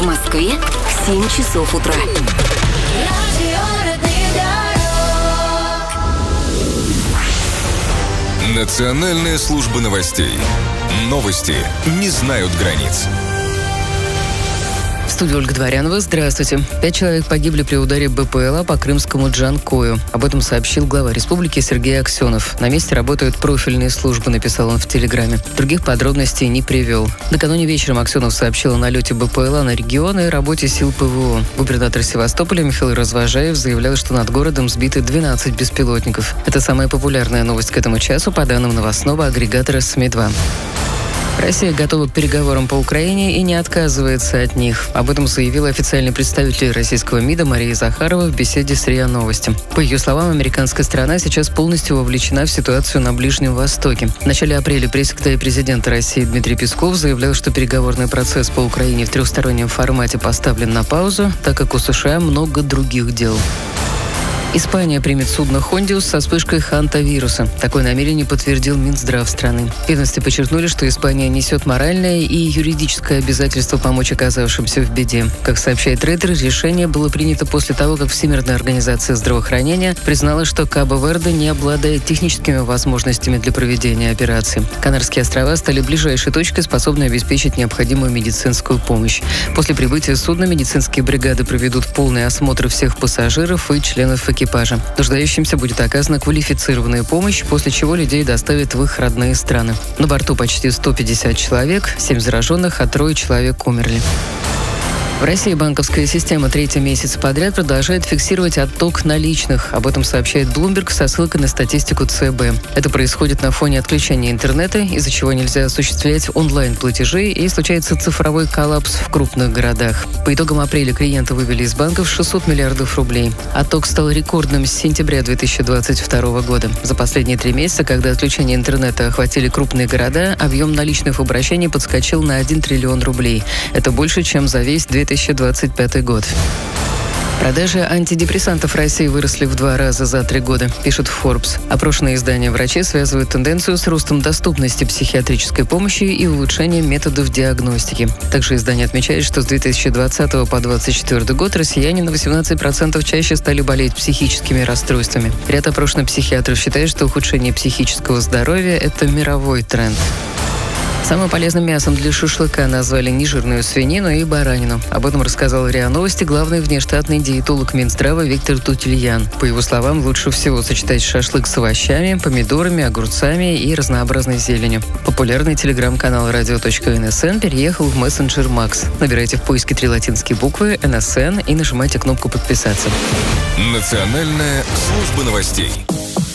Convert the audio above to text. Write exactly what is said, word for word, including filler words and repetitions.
В Москве в семь часов утра. Национальная служба новостей. Новости не знают границ. В студии Ольга Дворянова. Здравствуйте. Пять человек погибли при ударе БПЛА по крымскому Джанкою. Об этом сообщил глава республики Сергей Аксенов. На месте работают профильные службы, написал он в Телеграме. Других подробностей не привел. Накануне вечером Аксенов сообщил о налете БПЛА на регион и работе сил ПВО. Губернатор Севастополя Михаил Развожаев заявлял, что над городом сбиты двенадцать беспилотников. Это самая популярная новость к этому часу, по данным новостного агрегатора СМИ два. Россия готова к переговорам по Украине и не отказывается от них. Об этом заявила официальный представитель российского МИДа Мария Захарова в беседе с РИА Новости. По ее словам, американская сторона сейчас полностью вовлечена в ситуацию на Ближнем Востоке. В начале апреля пресс-секретарь президента России Дмитрий Песков заявлял, что переговорный процесс по Украине в трехстороннем формате поставлен на паузу, так как у США много других дел. Испания примет судно «Хондиус» со вспышкой хантавируса. Такое намерение подтвердил Минздрав страны. Ведомости подчеркнули, что Испания несет моральное и юридическое обязательство помочь оказавшимся в беде. Как сообщает Рейтер, решение было принято после того, как Всемирная организация здравоохранения признала, что Кабо-Верде не обладает техническими возможностями для проведения операции. Канарские острова стали ближайшей точкой, способной обеспечить необходимую медицинскую помощь. После прибытия судна медицинские бригады проведут полный осмотр всех пассажиров и членов экипажа. экипажа. Нуждающимся будет оказана квалифицированная помощь, после чего людей доставят в их родные страны. На борту почти сто пятьдесят человек, семь зараженных, а трое человек умерли. В России банковская система третий месяц подряд продолжает фиксировать отток наличных. Об этом сообщает Bloomberg со ссылкой на статистику ЦБ. Это происходит на фоне отключения интернета, из-за чего нельзя осуществлять онлайн-платежи и случается цифровой коллапс в крупных городах. По итогам апреля клиенты вывели из банков шестьсот миллиардов рублей. Отток стал рекордным с сентября две тысячи двадцать второго года. За последние три месяца, когда отключение интернета охватили крупные города, объем наличных в обращении подскочил на один триллион рублей. Это больше, чем за весь две тысячи двадцать пятый год. Продажи антидепрессантов в России выросли в два раза за три года, пишет Forbes. Опрошенные издания врачей связывают тенденцию с ростом доступности психиатрической помощи и улучшением методов диагностики. Также издание отмечает, что с две тысячи двадцатого по две тысячи двадцать четвёртый год россияне на восемнадцать процентов чаще стали болеть психическими расстройствами. Ряд опрошенных психиатров считает, что ухудшение психического здоровья – это мировой тренд. Самым полезным мясом для шашлыка назвали нежирную свинину и баранину. Об этом рассказал РИА Новости главный внештатный диетолог Минздрава Виктор Тутельян. По его словам, лучше всего сочетать шашлык с овощами, помидорами, огурцами и разнообразной зеленью. Популярный телеграм-канал радио точка эн эс эн переехал в мессенджер Макс. Набирайте в поиске три латинские буквы эн эс эн и нажимайте кнопку «Подписаться». Национальная служба новостей.